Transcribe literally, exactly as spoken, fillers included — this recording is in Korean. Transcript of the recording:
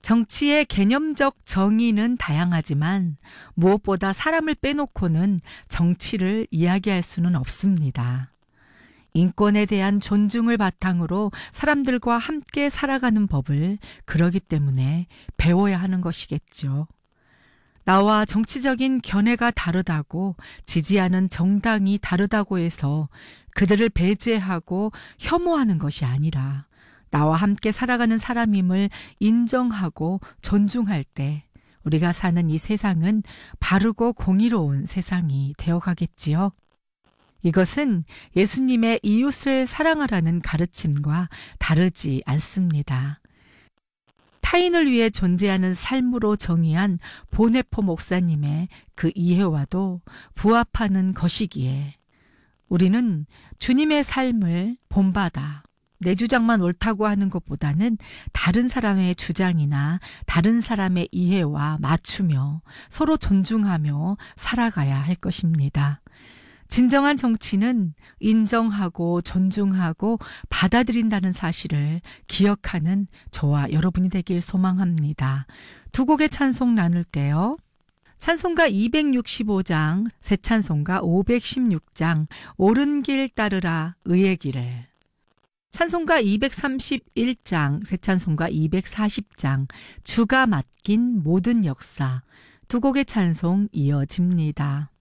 정치의 개념적 정의는 다양하지만 무엇보다 사람을 빼놓고는 정치를 이야기할 수는 없습니다. 인권에 대한 존중을 바탕으로 사람들과 함께 살아가는 법을 그러기 때문에 배워야 하는 것이겠죠. 나와 정치적인 견해가 다르다고 지지하는 정당이 다르다고 해서 그들을 배제하고 혐오하는 것이 아니라 나와 함께 살아가는 사람임을 인정하고 존중할 때 우리가 사는 이 세상은 바르고 공의로운 세상이 되어가겠지요. 이것은 예수님의 이웃을 사랑하라는 가르침과 다르지 않습니다. 타인을 위해 존재하는 삶으로 정의한 보네포 목사님의 그 이해와도 부합하는 것이기에 우리는 주님의 삶을 본받아 내 주장만 옳다고 하는 것보다는 다른 사람의 주장이나 다른 사람의 이해와 맞추며 서로 존중하며 살아가야 할 것입니다. 진정한 정치는 인정하고 존중하고 받아들인다는 사실을 기억하는 저와 여러분이 되길 소망합니다. 두 곡의 찬송 나눌게요. 찬송가 이백육십오 장, 새 찬송가 오백십육 장, 옳은 길 따르라 의의 길을. 찬송가 이백삼십일 장, 새 찬송가 이백사십 장, 주가 맡긴 모든 역사. 두 곡의 찬송 이어집니다.